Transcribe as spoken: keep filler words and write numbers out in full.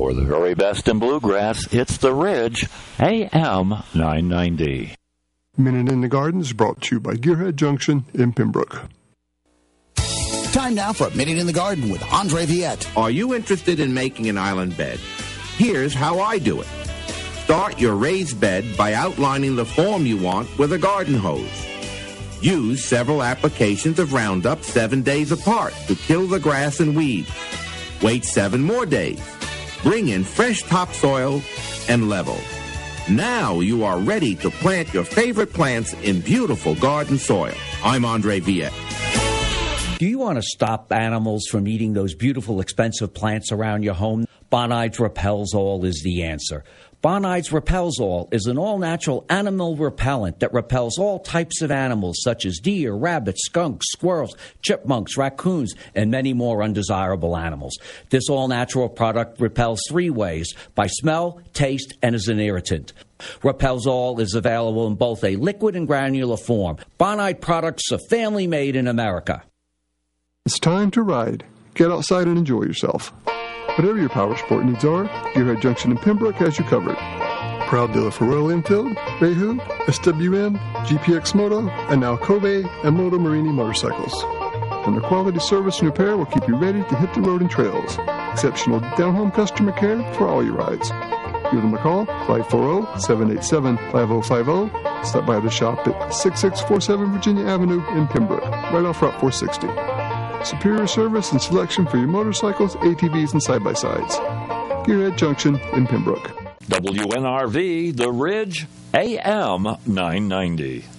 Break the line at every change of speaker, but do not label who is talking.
For the very best in bluegrass, it's The Ridge, A M nine ninety.
Minute in the Garden is brought to you by Gearhead Junction in Pembroke.
Time now for a Minute in the Garden with Andre Viette.
Are you interested in making an island bed? Here's how I do it. Start your raised bed by outlining the form you want with a garden hose. Use several applications of Roundup seven days apart to kill the grass and weeds. Wait seven more days. Bring in fresh topsoil and level. Now you are ready to plant your favorite plants in beautiful garden soil. I'm Andre Viette.
Do you want to stop animals from eating those beautiful, expensive plants around your home? Bonides Repels All is the answer. Bonides Repels All is an all-natural animal repellent that repels all types of animals such as deer, rabbits, skunks, squirrels, chipmunks, raccoons, and many more undesirable animals. This all-natural product repels three ways: by smell, taste, and as an irritant. Repels All is available in both a liquid and granular form. Bonide products are family-made in America.
It's time to ride. Get outside and enjoy yourself. Whatever your power sport needs are, Gearhead Junction in Pembroke has you covered. Proud dealer for Royal Enfield, Beihu, S W M, G P X Moto, and now Kobe and Moto Marini motorcycles. And their quality service and repair will keep you ready to hit the road and trails. Exceptional down-home customer care for all your rides. Give them a call, five four zero, seven eight seven, five zero five zero. Stop by the shop at sixty-six forty-seven Virginia Avenue in Pembroke, right off Route four sixty. Superior service and selection for your motorcycles, A T Vs, and side-by-sides. Gearhead Junction in Pembroke.
W N R V, The Ridge, A M nine ninety.